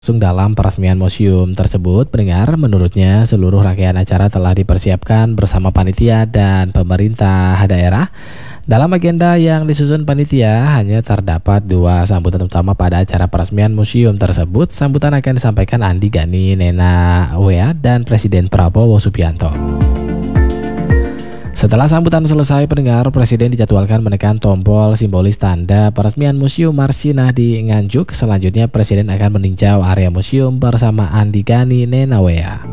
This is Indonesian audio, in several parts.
Langsung dalam peresmian museum tersebut, pendengar, menurutnya seluruh rangkaian acara telah dipersiapkan bersama panitia dan pemerintah daerah. Dalam agenda yang disusun panitia, hanya terdapat 2 sambutan utama pada acara peresmian museum tersebut. Sambutan akan disampaikan Andi Gani Nenawea dan Presiden Prabowo Subianto. Setelah sambutan selesai, pendengar, Presiden dijadwalkan menekan tombol simbolis tanda peresmian Museum Marsinah di Nganjuk. Selanjutnya, Presiden akan meninjau area museum bersama Andi Gani Nenawea.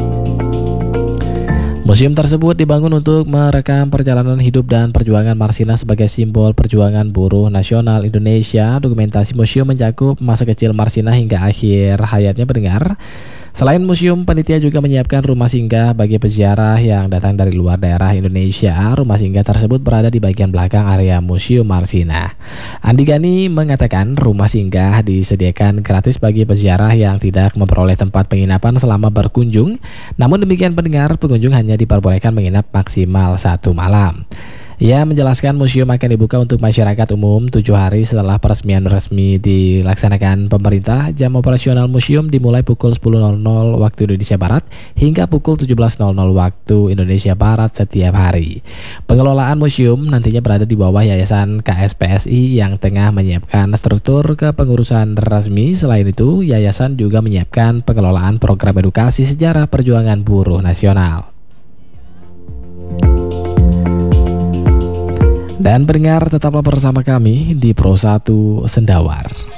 Museum tersebut dibangun untuk merekam perjalanan hidup dan perjuangan Marsinah sebagai simbol perjuangan buruh nasional Indonesia. Dokumentasi museum mencakup masa kecil Marsinah hingga akhir hayatnya, pendengar. Selain museum, panitia juga menyiapkan rumah singgah bagi peziarah yang datang dari luar daerah Indonesia. Rumah singgah tersebut berada di bagian belakang area Museum Marsinah. Andi Gani mengatakan rumah singgah disediakan gratis bagi peziarah yang tidak memperoleh tempat penginapan selama berkunjung. Namun demikian, pendengar, pengunjung hanya diperbolehkan menginap maksimal 1 malam. Ia menjelaskan museum akan dibuka untuk masyarakat umum 7 hari setelah peresmian resmi dilaksanakan pemerintah. Jam operasional museum dimulai pukul 10.00 waktu Indonesia Barat hingga pukul 17.00 waktu Indonesia Barat setiap hari. Pengelolaan museum nantinya berada di bawah Yayasan KSPSI yang tengah menyiapkan struktur kepengurusan resmi. Selain itu, yayasan juga menyiapkan pengelolaan program edukasi sejarah perjuangan buruh nasional. Dan pendengar, tetaplah bersama kami di Pro 1 Sendawar.